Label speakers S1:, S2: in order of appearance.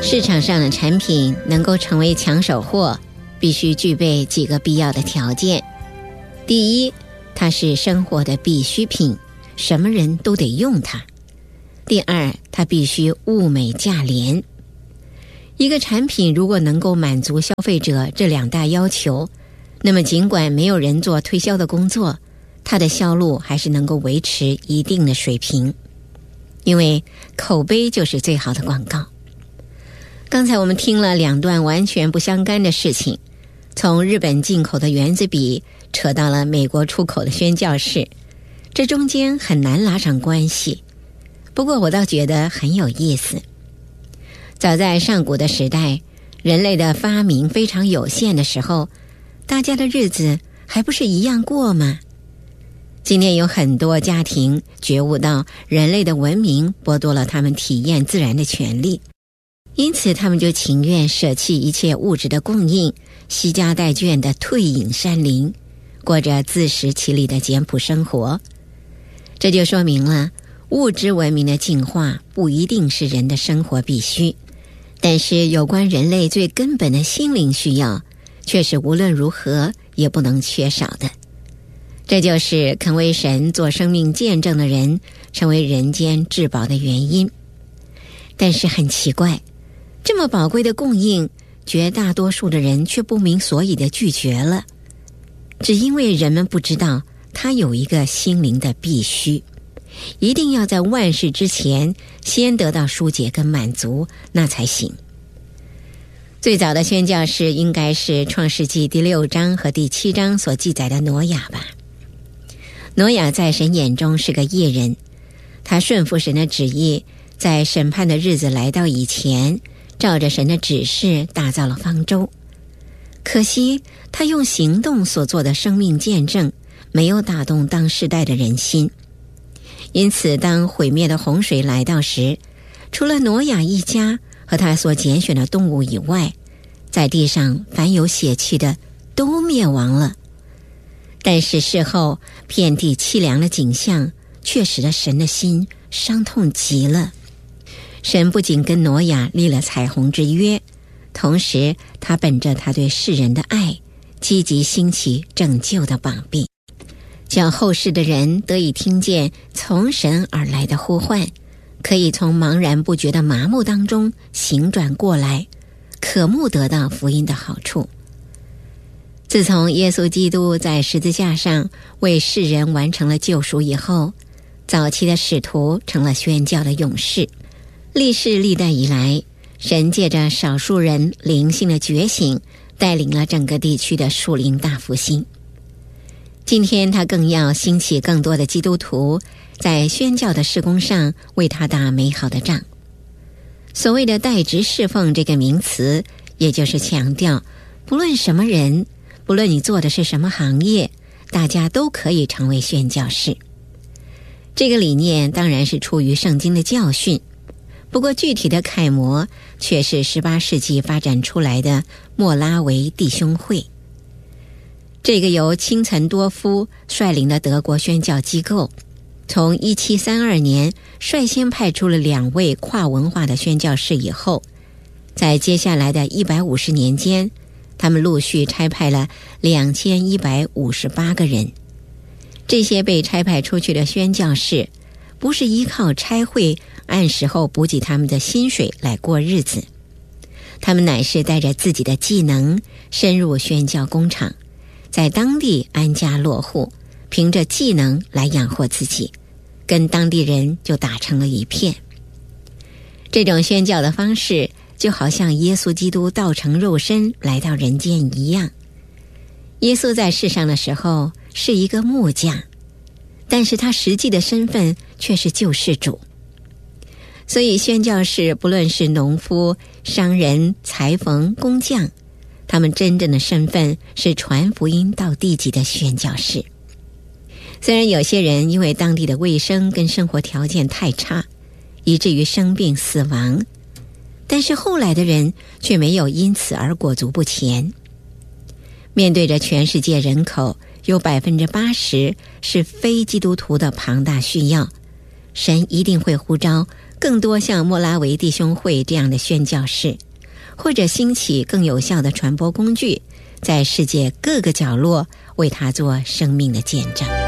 S1: 市场上的产品能够成为抢手货，必须具备几个必要的条件。第一，它是生活的必需品，什么人都得用它。第二，它必须物美价廉。一个产品如果能够满足消费者这两大要求，那么尽管没有人做推销的工作，它的销路还是能够维持一定的水平，因为口碑就是最好的广告。刚才我们听了两段完全不相干的事情，从日本进口的原子笔扯到了美国出口的宣教士，这中间很难拉上关系。不过我倒觉得很有意思。早在上古的时代，人类的发明非常有限的时候，大家的日子还不是一样过吗？今天有很多家庭觉悟到人类的文明剥夺了他们体验自然的权利，因此他们就情愿舍弃一切物质的供应，惜家带眷的退隐山林，过着自食其力的简朴生活。这就说明了物质文明的进化不一定是人的生活必须，但是有关人类最根本的心灵需要却是无论如何也不能缺少的。这就是肯为神做生命见证的人成为人间至宝的原因。但是很奇怪，这么宝贵的供应，绝大多数的人却不明所以的拒绝了，只因为人们不知道它有一个心灵的必须，一定要在万事之前先得到疏解跟满足，那才行。最早的宣教士应该是创世纪第6章和第7章所记载的挪亚吧。挪亚在神眼中是个义人，他顺服神的旨意，在审判的日子来到以前，照着神的指示打造了方舟。可惜他用行动所做的生命见证没有打动当世代的人心，因此当毁灭的洪水来到时，除了挪亚一家和他所拣选的动物以外，在地上凡有血气的都灭亡了。但是事后遍地凄凉的景象却使得神的心伤痛极了。神不仅跟挪亚立了彩虹之约，同时他本着他对世人的爱，积极兴起拯救的膀臂，叫后世的人得以听见从神而来的呼唤，可以从茫然不觉的麻木当中醒转过来，渴慕得到福音的好处。自从耶稣基督在十字架上为世人完成了救赎以后，早期的使徒成了宣教的勇士。历世历代以来，神借着少数人灵性的觉醒，带领了整个地区的属灵大复兴。今天他更要兴起更多的基督徒，在宣教的事工上为他打美好的仗。所谓的代职侍奉这个名词，也就是强调不论什么人，不论你做的是什么行业，大家都可以成为宣教士。这个理念当然是出于圣经的教训，不过具体的楷模却是18世纪发展出来的莫拉维弟兄会。这个由钦岑多夫率领的德国宣教机构，从1732年率先派出了2位跨文化的宣教士以后，在接下来的150年间，他们陆续差派了2158个人。这些被差派出去的宣教士，不是依靠差会按时候补给他们的薪水来过日子，他们乃是带着自己的技能深入宣教工厂，在当地安家落户，凭着技能来养活自己，跟当地人就打成了一片。这种宣教的方式就好像耶稣基督道成肉身来到人间一样。耶稣在世上的时候是一个木匠，但是他实际的身份却是救世主。所以宣教士不论是农夫、商人、裁缝、工匠，他们真正的身份是传福音到地极的宣教士。虽然有些人因为当地的卫生跟生活条件太差，以至于生病死亡，但是后来的人却没有因此而裹足不前。面对着全世界人口有80%是非基督徒的庞大需要，神一定会呼召更多像莫拉维弟兄会这样的宣教士，或者兴起更有效的传播工具，在世界各个角落为他做生命的见证。